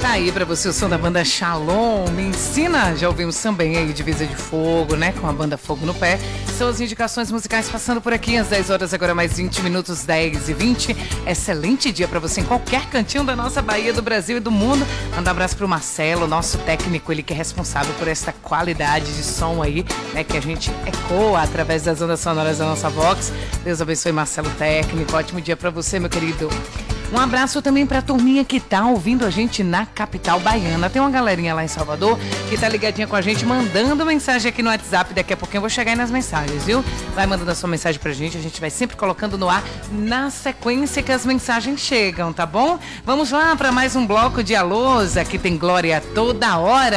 Tá aí pra você o som da banda Shalom, Me Ensina. Já ouvimos também aí Divisa de Fogo, né? Com a banda Fogo no Pé. São as indicações musicais passando por aqui às 10 horas, agora mais 20 minutos, 10h20. Excelente dia pra você em qualquer cantinho da nossa Bahia, do Brasil e do mundo. Manda um abraço pro Marcelo, nosso técnico, ele que é responsável por essa qualidade de som aí, né? Que a gente ecoa através das ondas sonoras da nossa Vox. Deus abençoe, Marcelo, técnico. Ótimo dia pra você, meu querido. Um abraço também pra turminha que tá ouvindo a gente na capital baiana. Tem uma galerinha lá em Salvador que tá ligadinha com a gente, mandando mensagem aqui no WhatsApp. Daqui a pouquinho eu vou chegar aí nas mensagens, viu? Vai mandando a sua mensagem pra gente vai sempre colocando no ar na sequência que as mensagens chegam, tá bom? Vamos lá pra mais um bloco de alôs. Aqui tem Glória toda hora.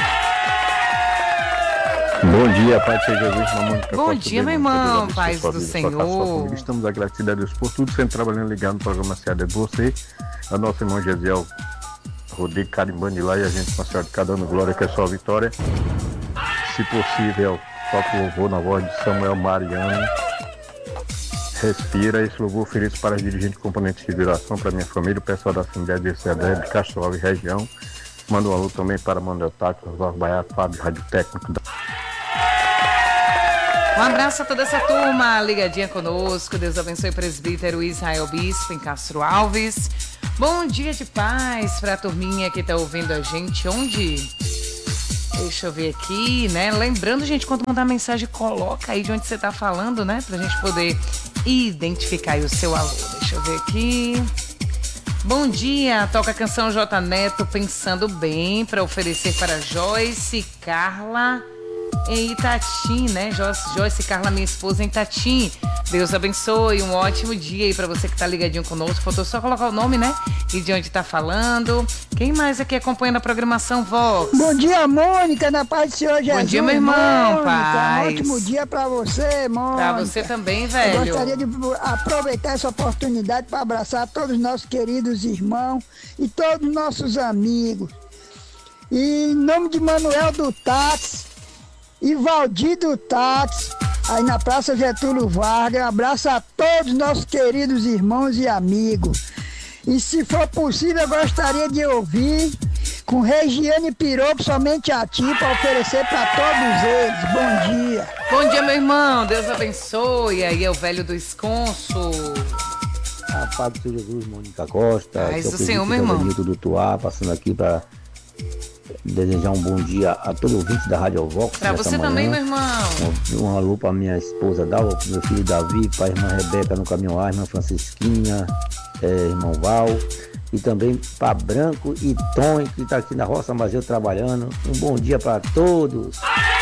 Bom dia, Pai do Senhor Jesus, Mônica. Bom dia, meu irmão, paz do Senhor. Estamos agradecidos a Deus por tudo, sempre trabalhando ligado no programa Seada de Você. A nossa irmã Gesiel Rodrigo carimbando de lá e a gente com a senhora de cada ano glória, que é só a vitória. Se possível, toque o louvor na voz de Samuel Mariano. Respira esse louvor ofereço para os dirigentes e componentes de viração, para minha família, o pessoal da Assembleia de Cedé, de Castro Alves região. Manda um alô também para Manuel Tato, Oswaldo Baiá, Fábio, Rádio Técnico da... Um abraço a toda essa turma ligadinha conosco. Deus abençoe o presbítero Israel Bispo em Castro Alves. Bom dia de paz para a turminha que tá ouvindo a gente. Onde? Deixa eu ver aqui, né? Lembrando, gente, quando mandar mensagem, coloca aí de onde você tá falando, né? Pra gente poder identificar aí o seu alô. Deixa eu ver aqui. Bom dia, toca a canção J Neto, Pensando Bem, para oferecer para Joyce e Carla em Itatim, né? Joyce e Carla, minha esposa, em Itatim. Deus abençoe, um ótimo dia aí pra você que tá ligadinho conosco. Faltou só colocar o nome, né? E de onde tá falando. Quem mais aqui acompanhando a programação, Vox? Bom dia, Mônica, na paz do Senhor Jesus. Bom dia, meu irmão, Mônica, paz. Um ótimo dia pra você, Mônica. Pra você também, velho. Eu gostaria de aproveitar essa oportunidade para abraçar todos os nossos queridos irmãos e todos os nossos amigos. E em nome de Manuel do Táxi e Valdir do Táxi, aí na Praça Getúlio Vargas, abraço a todos os nossos queridos irmãos e amigos. E se for possível, eu gostaria de ouvir com Regiane Piropo, somente a ti, para oferecer para todos eles. Bom dia. Bom dia, meu irmão. Deus abençoe. Aí é o velho do esconso. A paz do Senhor Jesus, Mônica Costa. Paz do Senhor, meu irmão. Do Tuá, passando aqui para desejar um bom dia a todo ouvinte da Rádio Vox. Pra você manhã. Também, meu irmão. Um alô pra minha esposa Dalva, pro meu filho Davi, pra irmã Rebeca no caminhão A, irmã Francisquinha, irmão Val. E também pra Branco e Tom, que tá aqui na Roça Mazeu trabalhando. Um bom dia pra todos.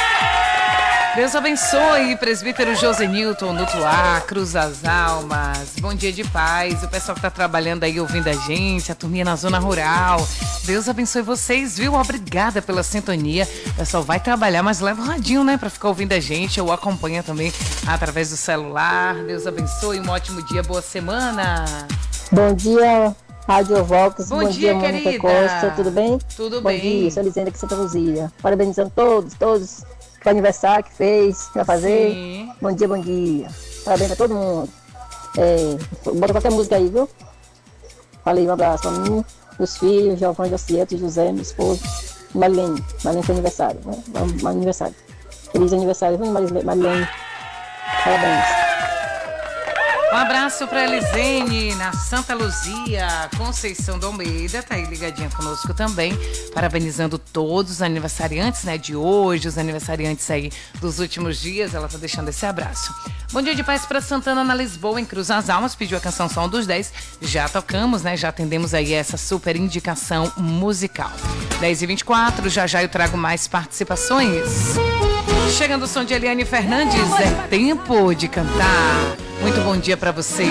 Deus abençoe, presbítero José Newton, no Tuá, Cruz das Almas. Bom dia de paz, o pessoal que tá trabalhando aí ouvindo a gente, a turminha na zona rural. Deus abençoe vocês, viu? Obrigada pela sintonia. O pessoal vai trabalhar, mas leva um radinho, né, pra ficar ouvindo a gente. Ou acompanha também através do celular. Deus abençoe, um ótimo dia, boa semana. Bom dia, Rádio Vox. Bom dia, Mônica querida. Costa, tudo bem? Tudo bom bem. Bom dia, sou Lisenda aqui em Santa Luzia. Parabenizando todos o aniversário que fez, que vai fazer. Sim. Bom dia. Parabéns pra todo mundo. Bota qualquer música aí, viu? Falei, um abraço pra mim, meus filhos, Giovanni, Jocieto, José, minha esposa, Marilene. Marilene foi aniversário, né? Aniversário. Feliz aniversário, viu, Marilene? Parabéns. Um abraço para Elisene, na Santa Luzia, Conceição do Almeida, tá aí ligadinha conosco também, parabenizando todos os aniversariantes, né, de hoje, os aniversariantes aí dos últimos dias, ela tá deixando esse abraço. Bom dia de paz para Santana, na Lisboa, em Cruz das Almas, pediu a canção Som dos 10, já tocamos, né, já atendemos aí essa super indicação musical. 10h24, já eu trago mais participações. Chegando o som de Eliane Fernandes, é tempo de cantar. Muito bom dia para você.